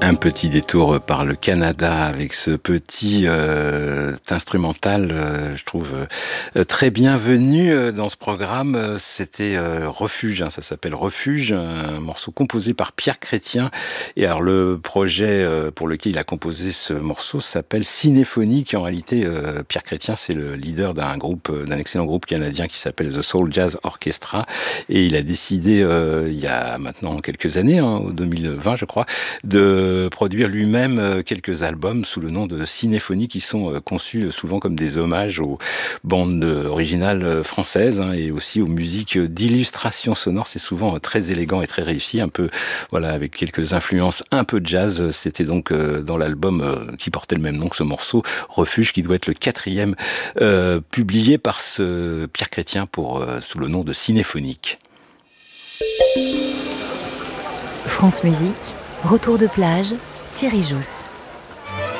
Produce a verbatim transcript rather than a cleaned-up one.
Un petit détour par le Canada avec ce petit euh, instrumental, euh, je trouve euh, très bienvenu euh, dans ce programme. Euh, C'était euh, Refuge, hein, ça s'appelle Refuge, un morceau composé par Pierre Chrétien. Et alors le projet euh, pour lequel il a composé ce morceau s'appelle Cinéphonie, qui en réalité, euh, Pierre Chrétien, c'est le leader d'un groupe, euh, d'un excellent groupe canadien qui s'appelle The Soul Jazz Orchestra. Et il a décidé, euh, il y a maintenant quelques années, hein, en deux mille vingt je crois, de produire lui-même quelques albums sous le nom de Cinéphonie, qui sont conçus souvent comme des hommages aux bandes originales françaises, hein, et aussi aux musiques d'illustration sonore. C'est souvent très élégant et très réussi, un peu, voilà, avec quelques influences un peu jazz. C'était donc dans l'album qui portait le même nom que ce morceau, Refuge, qui doit être le quatrième euh, publié par ce Pierre Chrétien pour, euh, sous le nom de Cinéphonique. France Musique, retour de plage, Thierry Jousse.